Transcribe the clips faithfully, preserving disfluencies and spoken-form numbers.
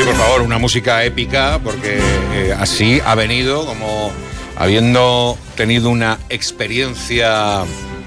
por favor, una música épica, porque eh, así ha venido, como habiendo tenido una experiencia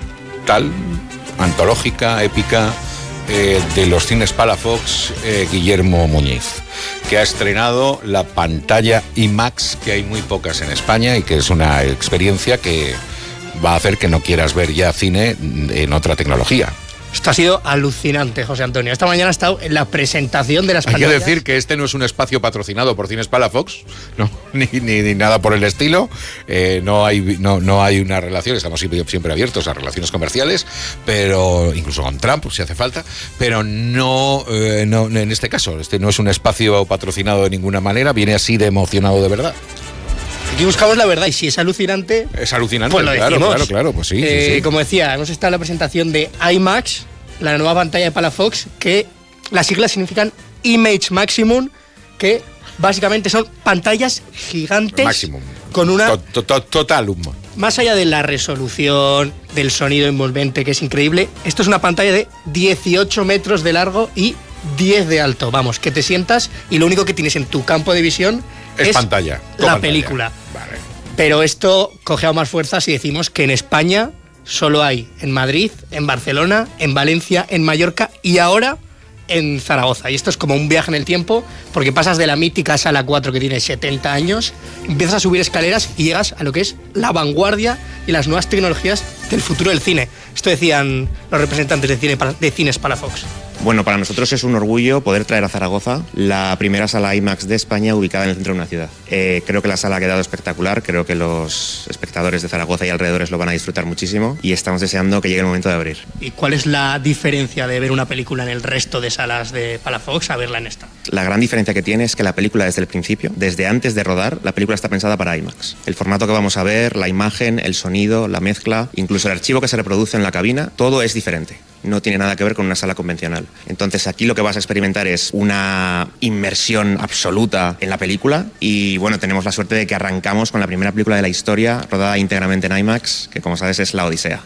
tal, antológica, épica, eh, de los cines Palafox, eh, Guillermo Muñiz, que ha estrenado la pantalla IMAX, que hay muy pocas en España y que es una experiencia que va a hacer que no quieras ver ya cine en otra tecnología. Esto ha sido alucinante, José Antonio. Esta mañana he estado en la presentación de las Hay pantallas. que decir que este no es un espacio patrocinado por Cines Palafox, no, ni, ni, ni nada por el estilo. Eh, no, hay, no, no hay una relación, estamos siempre, siempre abiertos a relaciones comerciales, pero incluso con Trump, si hace falta, pero no, eh, no en este caso, este no es un espacio patrocinado de ninguna manera, viene así de emocionado de verdad. Aquí buscamos la verdad y si es alucinante... Es alucinante, pues lo claro, decimos. claro, claro, pues sí, eh, sí, sí. Como decía, hemos estado en la presentación de IMAX, la nueva pantalla de Palafox, que las siglas significan Image Maximum, que básicamente son pantallas gigantes. Maximum. Con una... To, to, totalum. Más allá de la resolución, del sonido envolvente, que es increíble, esto es una pantalla de dieciocho metros de largo y diez de alto. Vamos, que te sientas y lo único que tienes en tu campo de visión es, es pantalla. La pantalla. película. Vale. Pero esto coge aún más fuerza si decimos que en España solo hay en Madrid, en Barcelona, en Valencia, en Mallorca y ahora en Zaragoza. Y esto es como un viaje en el tiempo, porque pasas de la mítica Sala cuatro que tiene setenta años, empiezas a subir escaleras y llegas a lo que es la vanguardia y las nuevas tecnologías del futuro del cine. Esto decían los representantes de, cine, de Cines Palafox. Bueno, para nosotros es un orgullo poder traer a Zaragoza la primera sala IMAX de España ubicada en el centro de una ciudad. Eh, creo que la sala ha quedado espectacular, creo que los espectadores de Zaragoza y alrededores lo van a disfrutar muchísimo y estamos deseando que llegue el momento de abrir. ¿Y cuál es la diferencia de ver una película en el resto de salas de Palafox a verla en esta? La gran diferencia que tiene es que la película desde el principio, desde antes de rodar, la película está pensada para IMAX. El formato que vamos a ver, la imagen, el sonido, la mezcla, incluso el archivo que se reproduce en la cabina, todo es diferente. No tiene nada que ver con una sala convencional. Entonces aquí lo que vas a experimentar es una inmersión absoluta en la película y bueno, tenemos la suerte de que arrancamos con la primera película de la historia rodada íntegramente en IMAX, que como sabes es La Odisea.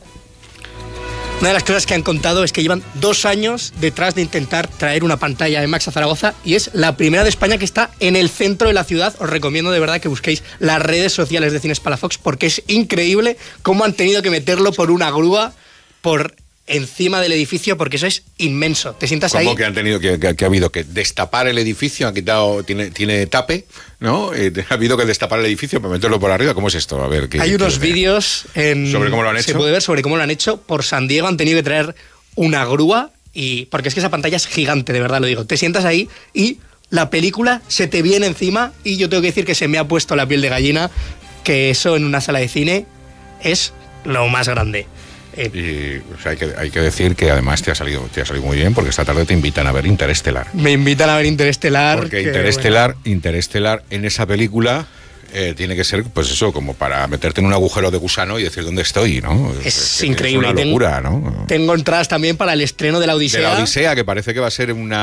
Una de las cosas que han contado es que llevan dos años detrás de intentar traer una pantalla IMAX a Zaragoza y es la primera de España que está en el centro de la ciudad. Os recomiendo de verdad que busquéis las redes sociales de Cines Palafox porque es increíble cómo han tenido que meterlo por una grúa, por encima del edificio, porque eso es inmenso. Te sientas ¿Cómo ahí. ¿Cómo que han tenido que, que, que ha habido que destapar el edificio? Han quitado, tiene, tiene tape, ¿no? Eh, ha habido que destapar el edificio para meterlo por arriba. ¿Cómo es esto? A ver, ¿qué, Hay qué, unos qué, vídeos en... sobre cómo lo han hecho. Se puede ver sobre cómo lo han hecho. Por San Diego han tenido que traer una grúa y porque es que esa pantalla es gigante, de verdad lo digo. Te sientas ahí y la película se te viene encima y yo tengo que decir que se me ha puesto la piel de gallina, que eso en una sala de cine es lo más grande. Eh. Y o sea, hay, que, hay que decir que además te ha salido te ha salido muy bien porque esta tarde te invitan a ver Interestelar. Me invitan a ver Interestelar. Porque que, Interestelar, bueno. Interestelar en esa película eh, tiene que ser, pues eso, como para meterte en un agujero de gusano y decir dónde estoy, ¿no? Es, es increíble. Es una locura, ¿no? Tengo entradas también para el estreno de La Odisea. De La Odisea, que parece que va a ser una